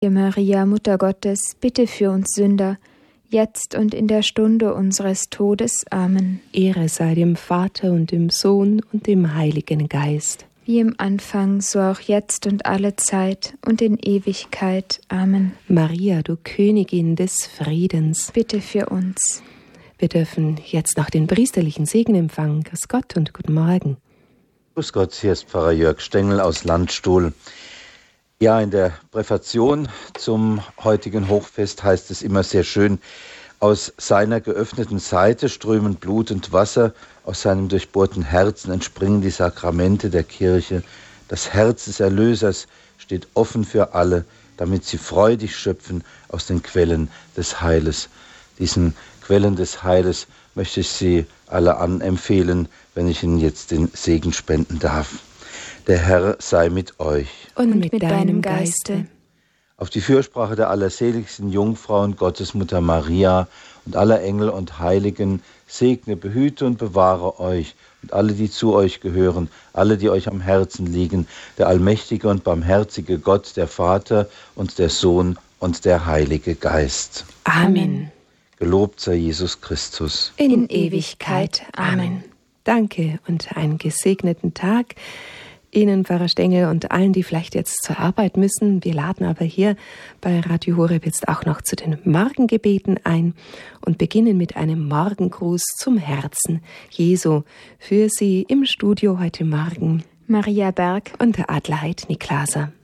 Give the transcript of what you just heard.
Maria, Mutter Gottes, bitte für uns Sünder, jetzt und in der Stunde unseres Todes. Amen. Ehre sei dem Vater und dem Sohn und dem Heiligen Geist. Wie im Anfang, so auch jetzt und alle Zeit und in Ewigkeit. Amen. Maria, du Königin des Friedens, bitte für uns. Wir dürfen jetzt noch den priesterlichen Segen empfangen. Grüß Gott und guten Morgen. Grüß Gott, hier ist Pfarrer Jörg Stengel aus Landstuhl. Ja, in der Präfation zum heutigen Hochfest heißt es immer sehr schön: Aus seiner geöffneten Seite strömen Blut und Wasser, aus seinem durchbohrten Herzen entspringen die Sakramente der Kirche. Das Herz des Erlösers steht offen für alle, damit sie freudig schöpfen aus den Quellen des Heiles. Diesen Quellen des Heiles möchte ich Sie alle anempfehlen, wenn ich Ihnen jetzt den Segen spenden darf. Der Herr sei mit euch. Und mit deinem Geiste. Auf die Fürsprache der allerseligsten Jungfrau und Gottesmutter Maria und aller Engel und Heiligen segne, behüte und bewahre euch und alle, die zu euch gehören, alle, die euch am Herzen liegen, der allmächtige und barmherzige Gott, der Vater und der Sohn und der Heilige Geist. Amen. Gelobt sei Jesus Christus. In Ewigkeit. Amen. Danke und einen gesegneten Tag Ihnen, Pfarrer Stengel, und allen, die vielleicht jetzt zur Arbeit müssen. Wir laden aber hier bei Radio Horeb jetzt auch noch zu den Morgengebeten ein und beginnen mit einem Morgengruß zum Herzen Jesu. Für Sie im Studio heute Morgen Maria Berg und der Adelheid Niklaser.